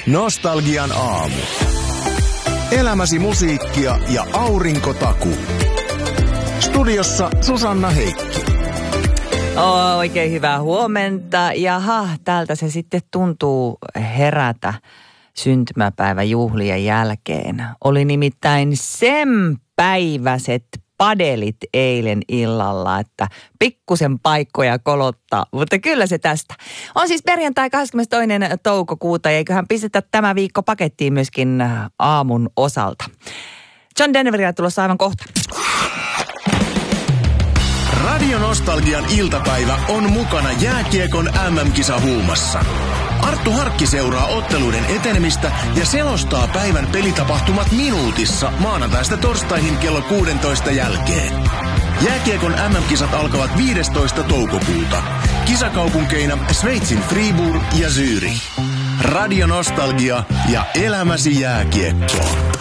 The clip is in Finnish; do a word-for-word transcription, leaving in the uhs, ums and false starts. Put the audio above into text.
Nostalgian aamu. Elämäsi musiikkia ja aurinkotaku. Studiossa Susanna Heikki. Oh, oikein hyvää huomenta. Jaha, täältä se sitten tuntuu herätä syntymäpäivän juhlien jälkeen. Oli nimittäin sen päiväiset padelit eilen illalla, että pikkusen paikkoja kolottaa, mutta kyllä se tästä. On siis perjantai kahdeskymmenestoinen toukokuuta ja eiköhän pistetä tämä viikko pakettiin myöskin aamun osalta. John Denveria tulossa aivan kohta. Radio Nostalgian iltapäivä on mukana jääkiekon äm äm-kisahuumassa. Arttu Harkki seuraa otteluiden etenemistä ja selostaa päivän pelitapahtumat minuutissa maanantaista torstaihin kello kuusitoista jälkeen. Jääkiekon äm äm-kisat alkavat viidestoista toukokuuta. Kisakaupunkeina Sveitsin Fribourg ja Zürich. Radio Nostalgia ja elämäsi jääkiekkoon.